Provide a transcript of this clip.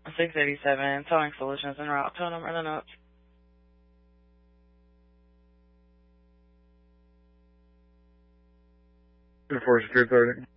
687, towing solutions en route. Tow number in the notes. For Security Authority.